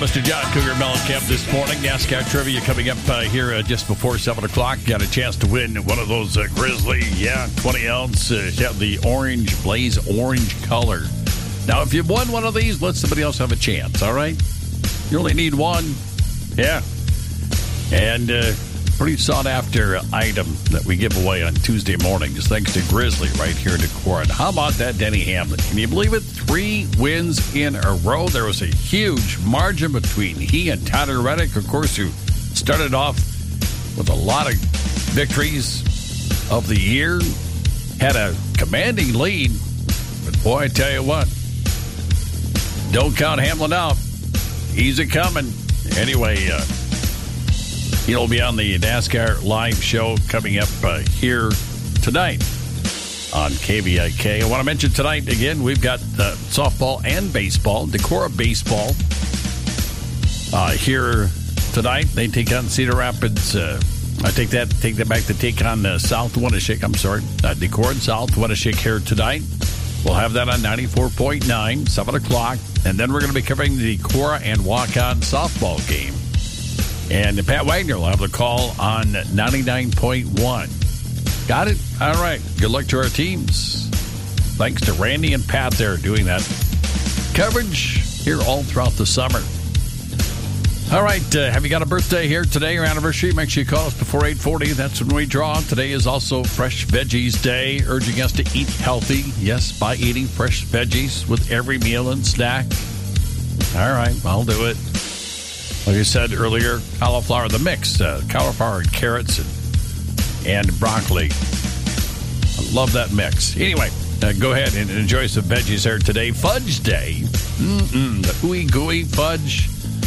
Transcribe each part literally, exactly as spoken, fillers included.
Mister John Cougar Mellencamp this morning. NASCAR trivia coming up uh, here uh, just before seven o'clock. Got a chance to win one of those uh, Grizzly, yeah, twenty ounce, uh, yeah, the orange, blaze orange color. Now, if you've won one of these, let somebody else have a chance, all right? You only need one. Yeah. And uh, pretty sought-after item that we give away on Tuesday mornings, thanks to Grizzly right here in Decorah. How about that, Denny Hamlin? Can you believe it? Three wins in a row. There was a huge margin between he and Tyler Reddick, of course, who started off with a lot of victories of the year, had a commanding lead. But boy, I tell you what, don't count Hamlin out. He's a coming. Anyway, uh, he'll be on the NASCAR live show coming up uh, here tonight on K V I K. I want to mention tonight, again, we've got uh, softball and baseball, Decorah baseball, uh, here tonight. They take on Cedar Rapids. Uh, I take that take that back to take on uh, South Winneshiek. I'm sorry, uh, Decorah and South Winneshiek here tonight. We'll have that on ninety-four point nine, seven o'clock. And then we're going to be covering the Decorah and Waukon softball game. And Pat Wagner will have the call on ninety-nine point one. Got it? All right. Good luck to our teams. Thanks to Randy and Pat there doing that coverage here all throughout the summer. All right. Uh, have you got a birthday here today or anniversary? Make sure you call us before eight forty. That's when we draw. Today is also Fresh Veggies Day, urging us to eat healthy. Yes, by eating fresh veggies with every meal and snack. All right. I'll do it. Like I said earlier, cauliflower, the mix, uh, cauliflower and carrots and, and broccoli. I love that mix. Anyway, uh, go ahead and enjoy some veggies there today. Fudge Day. Mm-mm, the ooey gooey fudge.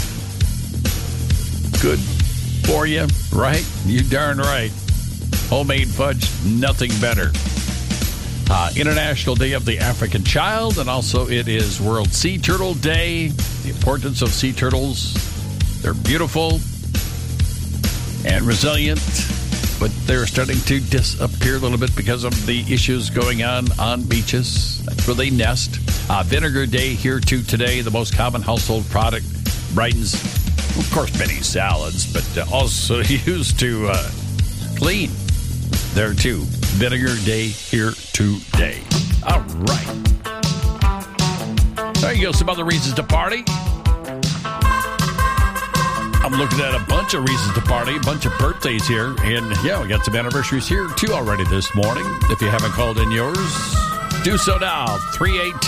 Good for you, right? You darn right. Homemade fudge, nothing better. Uh, International Day of the African Child, and also it is World Sea Turtle Day. The importance of sea turtles. They're beautiful and resilient, but they're starting to disappear a little bit because of the issues going on on beaches. That's where they nest. Uh, Vinegar Day here, too, today. The most common household product. Brightens, of course, many salads, but also used to uh, clean. There, too. Vinegar Day here today. All right. There you go. Some other reasons to party. I'm looking at a bunch of reasons to party, a bunch of birthdays here. And, yeah, we got some anniversaries here, too, already this morning. If you haven't called in yours, do so now. three eight two